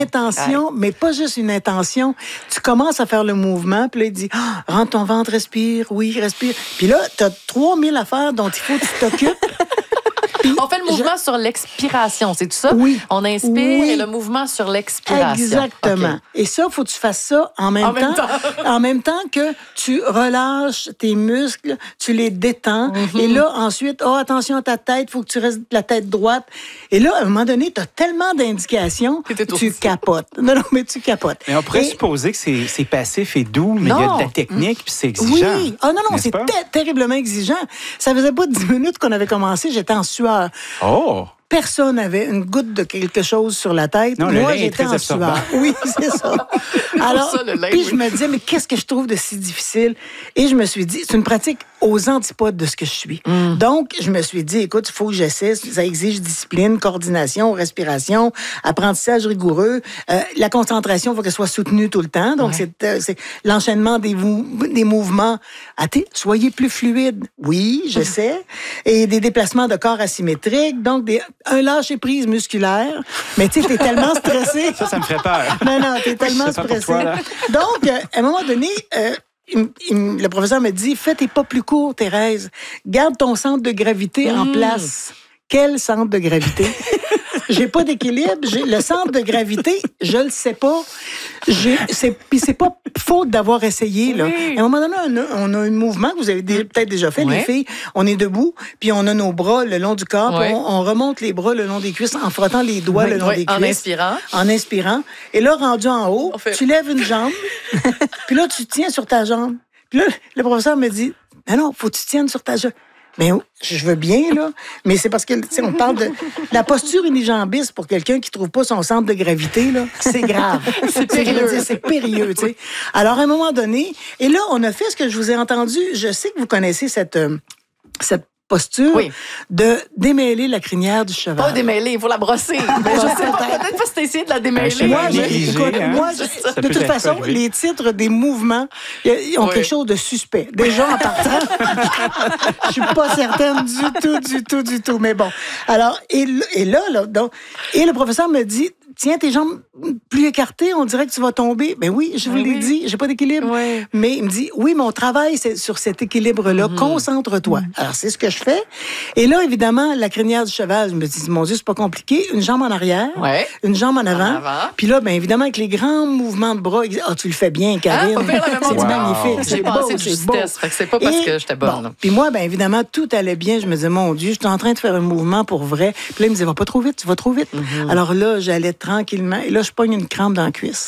intention, mais pas juste une intention. Tu commences à faire le mouvement, puis là, il dit, rentre ton ventre, respire, oui, respire. Puis là, tu as 3000 affaires dont il faut que tu t'occupes. Puis, on fait le mouvement sur l'expiration, c'est tout ça? Oui. On inspire et le mouvement sur l'expiration. Exactement. Okay. Et ça, il faut que tu fasses ça en même temps. En même temps que tu relâches tes muscles, tu les détends. Et là, ensuite, attention à ta tête, il faut que tu restes la tête droite. Et là, à un moment donné, tu as tellement d'indications, tu capotes. Non, mais tu capotes. Mais on pourrait supposer que c'est passif et doux, mais il y a de la technique, puis c'est exigeant. Oui. Non, c'est terriblement exigeant. Ça faisait pas 10 minutes qu'on avait commencé, j'étais en sueur. Oh! Personne n'avait une goutte de quelque chose sur la tête. Non, moi, j'étais en sueur. Oui, c'est ça. Alors, puis je me disais, mais qu'est-ce que je trouve de si difficile? Et je me suis dit, c'est une pratique aux antipodes de ce que je suis. Donc, je me suis dit, écoute, il faut que j'essaie. Ça exige discipline, coordination, respiration, apprentissage rigoureux. La concentration, il faut qu'elle soit soutenue tout le temps. Donc, c'est l'enchaînement des mouvements. Soyez plus fluide. Oui, je sais. Et des déplacements de corps asymétriques. Donc, un lâcher-prise musculaire. Mais tu sais, t'es tellement stressé. Ça me ferait peur. Non, t'es tellement stressé. Toi, donc, à un moment donné, le professeur me dit, fais tes pas plus courts, Thérèse. Garde ton centre de gravité en place. Quel centre de gravité? J'ai pas d'équilibre. Le centre de gravité, je le sais pas. Puis c'est pas faute d'avoir essayé. Là. Oui. À un moment donné, on a un mouvement que vous avez peut-être déjà fait, les filles. On est debout, puis on a nos bras le long du corps. Puis on remonte les bras le long des cuisses en frottant les doigts le long des cuisses. En inspirant. En inspirant. Et là, rendu en haut, tu lèves une jambe, puis là, tu tiens sur ta jambe. Puis là, le professeur me dit, non, faut que tu tiennes sur ta jambe. Mais je veux bien, là, mais c'est parce que, tu sais, on parle de la posture unijambiste pour quelqu'un qui trouve pas son centre de gravité, là, c'est grave. C'est périlleux, tu sais. Alors, à un moment donné, et là, on a fait ce que je vous ai entendu, je sais que vous connaissez cette posture de démêler la crinière du cheval. Pas démêler, il faut la brosser. Mais je sais pas, peut-être pas si t'as essayé de la démêler. Moi, de toute façon, les titres des mouvements, ils ont quelque chose de suspect. Déjà, en partant, je suis pas certaine du tout. Mais bon. Alors, et là, donc, et le professeur me dit, tiens, tes jambes plus écartées, on dirait que tu vas tomber. Ben oui, je vous l'ai dit, j'ai pas d'équilibre. Oui. Mais il me dit, oui, mon travail, c'est sur cet équilibre-là. Concentre-toi. Alors, c'est ce que je fais. Et là, évidemment, la crinière du cheval, je me dis, mon Dieu, c'est pas compliqué. Une jambe en arrière, une jambe en avant. Puis là, bien évidemment, avec les grands mouvements de bras, tu le fais bien, Karine. C'est magnifique. J'ai passé de justesse. Fait que c'est pas parce que j'étais bonne. Puis moi, bien évidemment, tout allait bien. Je me disais, mon Dieu, je suis en train de faire un mouvement pour vrai. Puis là, il me disait, va pas trop vite, tu vas trop vite. Alors là, j'allais tranquillement. Et là, je pogne une crampe dans la cuisse.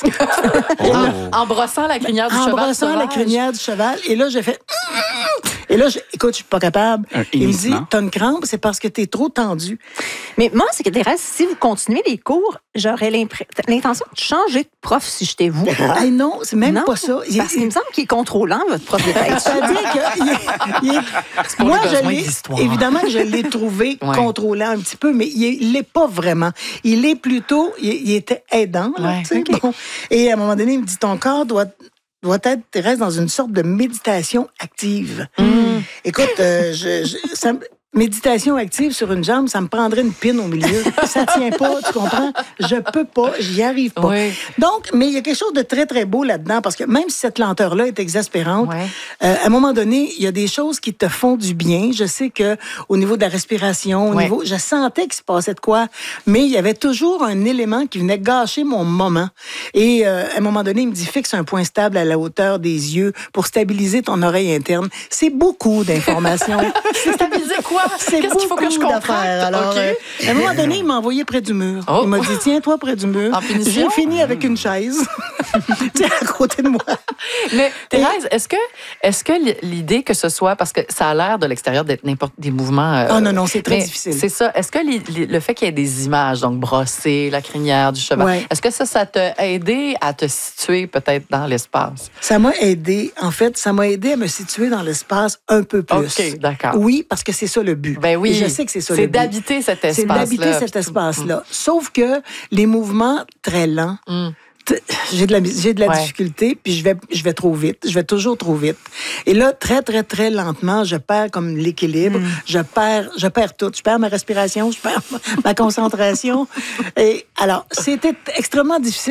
En brossant la crinière du cheval. En brossant la crinière du cheval. Et là, j'ai fait... Et là, écoute, je suis pas capable. Il me dit, t'as une crampe, c'est parce que t'es trop tendu. Mais moi, c'est que Thérèse, si vous continuez les cours, j'aurais l'intention de changer de prof si j'étais vous. Non, c'est même pas ça. Parce qu'il me semble qu'il est contrôlant, votre prof de tête. C'est-à-dire que moi, évidemment que je l'ai trouvé contrôlant un petit peu, mais il l'est pas vraiment. Il est plutôt, il était aidant. Là, bon. Et à un moment donné, il me dit, ton corps doit être, Thérèse, dans une sorte de méditation active. Écoute, méditation active sur une jambe, ça me prendrait une pine au milieu. Ça tient pas, tu comprends? Je peux pas, j'y arrive pas. Donc, mais il y a quelque chose de très, très beau là-dedans, parce que même si cette lenteur-là est exaspérante, à un moment donné, il y a des choses qui te font du bien. Je sais que au niveau de la respiration, je sentais qu'il se passait de quoi, mais il y avait toujours un élément qui venait gâcher mon moment. Et à un moment donné, il me dit, fixe un point stable à la hauteur des yeux pour stabiliser ton oreille interne. C'est beaucoup d'informations. Stabiliser quoi? Qu'est-ce qu'il faut que je comprenne? Alors, à un moment donné, il m'a envoyé près du mur. Il m'a dit, tiens-toi près du mur. J'ai fini avec une chaise. Tiens, à côté de moi. Mais Thérèse, est-ce que l'idée que ce soit, parce que ça a l'air de l'extérieur d'être n'importe des mouvements... non, c'est très difficile. C'est ça. Est-ce que le fait qu'il y ait des images, donc brosser la crinière du cheval, est-ce que ça t'a aidé à te situer peut-être dans l'espace? Ça m'a aidé. En fait, ça m'a aidé à me situer dans l'espace un peu plus. OK, d'accord. Oui, parce que c'est ça le but. Ben oui. Et je sais que c'est ça le but. C'est d'habiter cet espace-là. C'est d'habiter cet espace-là. Sauf que les mouvements très lents, j'ai de la difficulté, puis je vais trop vite. Je vais toujours trop vite. Et là, très, très, très lentement, je perds comme l'équilibre. Je perds tout. Je perds ma respiration, je perds ma concentration. Et alors, c'était extrêmement difficile.